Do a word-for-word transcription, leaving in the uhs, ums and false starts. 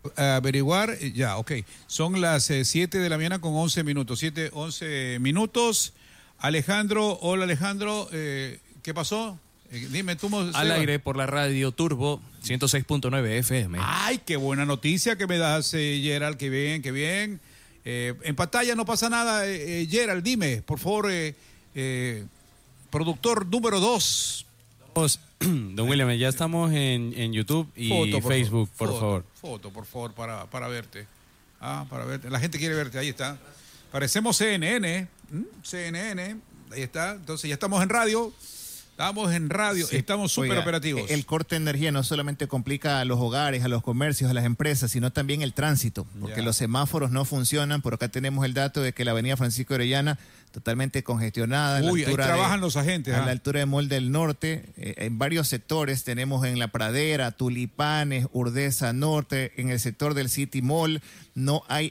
Averiguar, ya, ok. Son las eh, siete de la mañana con once minutos. siete, once minutos. Alejandro, hola Alejandro, eh, ¿qué pasó? Eh, dime tú. Al Seba. aire por la radio Turbo ciento seis punto nueve F M. Ay, qué buena noticia que me das, eh, Gerald, qué bien, qué bien. Eh, en pantalla no pasa nada, eh, eh, Gerald, dime, por favor, eh, eh, productor número dos. Don William, ya estamos en, en YouTube y Foto, por Facebook, favor. por Foto, favor. Foto, por favor, para, para verte. Ah, para verte. La gente quiere verte, ahí está. Parecemos C N N, ¿m? C N N, ahí está. Entonces ya estamos en radio. Estamos en radio, Sí, estamos súper oiga, operativos. El corte de energía no solamente complica a los hogares, a los comercios, a las empresas, sino también el tránsito, porque Ya. los semáforos no funcionan. Por acá tenemos el dato de que la avenida Francisco Orellana totalmente congestionada. a la Uy, ahí altura trabajan de, los agentes. A ah. la altura de Mall del Norte, eh, en varios sectores tenemos en La Pradera, Tulipanes, Urdesa Norte, en el sector del City Mall, no hay